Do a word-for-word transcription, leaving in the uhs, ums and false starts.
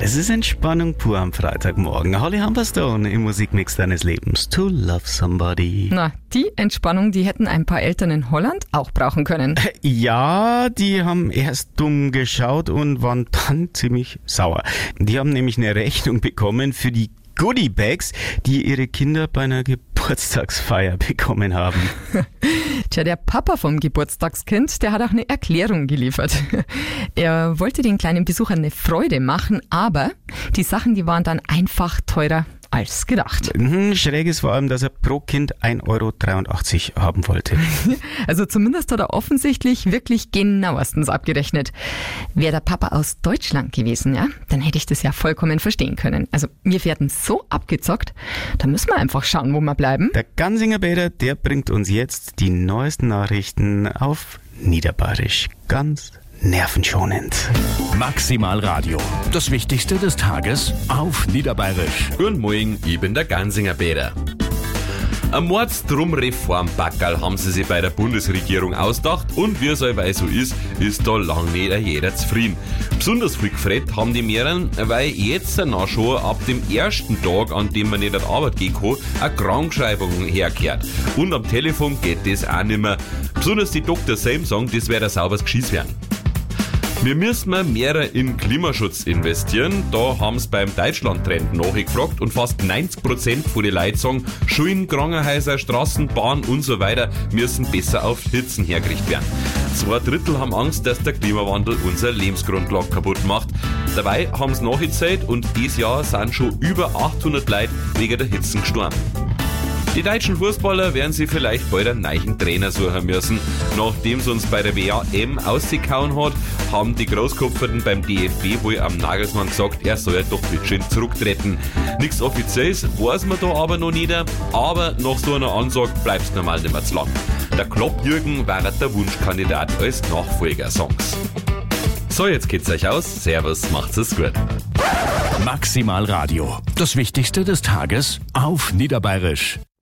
Es ist Entspannung pur am Freitagmorgen. Holly Humberstone im Musikmix deines Lebens. To love somebody. Na, die Entspannung, die hätten ein paar Eltern in Holland auch brauchen können. Ja, die haben erst dumm geschaut und waren dann ziemlich sauer. Die haben nämlich eine Rechnung bekommen für die Goodie-Bags, die ihre Kinder bei einer Geburtstagsfeier bekommen haben. Tja, der Papa vom Geburtstagskind, der hat auch eine Erklärung geliefert. Er wollte den kleinen Besuchern eine Freude machen, aber die Sachen, die waren dann einfach teurer als gedacht. Schräg ist vor allem, dass er pro Kind ein Euro dreiundachtzig haben wollte. Also zumindest hat er offensichtlich wirklich genauestens abgerechnet. Wäre der Papa aus Deutschland gewesen, ja, dann hätte ich das ja vollkommen verstehen können. Also wir werden so abgezockt, da müssen wir einfach schauen, wo wir bleiben. Der Gansinger Bäder, der bringt uns jetzt die neuesten Nachrichten auf Niederbayerisch. Ganz nervenschonend. Maximal Radio. Das Wichtigste des Tages auf Niederbayerisch. Guten Morgen, ich bin der Gansinger Bäder. Ein Mordstrom-Reformpackerl haben sie sich bei der Bundesregierung ausgedacht und wie es allweil so ist, ist da lang nicht jeder zufrieden. Besonders viel gefreut haben die mehreren, weil jetzt noch schon ab dem ersten Tag, an dem man nicht an die Arbeit gehen kann, eine Krankschreibung herkehrt. Und am Telefon geht das auch nicht mehr. Besonders die Doktor selber sagen, das wäre ein sauberes Geschiss werden. Wir müssen mehr in Klimaschutz investieren. Da haben sie beim Deutschland-Trend nachgefragt und fast neunzig Prozent von den Leuten sagen, Schulen, Krankenhäuser, Straßen, Bahn und so weiter müssen besser auf Hitzen hergerichtet werden. Zwei Drittel haben Angst, dass der Klimawandel unsere Lebensgrundlage kaputt macht. Dabei haben sie nachgezählt und dieses Jahr sind schon über achthundert Leute wegen der Hitzen gestorben. Die deutschen Fußballer werden sich vielleicht bald einen neuen Trainer suchen müssen. Nachdem es uns bei der W M ausgehauen hat, haben die Großkopferten beim D F B wohl am Nagelsmann gesagt, er soll ja doch bitte schön zurücktreten. Nichts Offizielles weiß man da aber noch nicht, aber nach so einer Ansage bleibt es normal nicht mehr zu lang. Der Klopp-Jürgen wäre der Wunschkandidat als Nachfolger-Songs. So, jetzt geht's euch aus. Servus, macht's es gut. Maximal Radio. Das Wichtigste des Tages auf Niederbayerisch.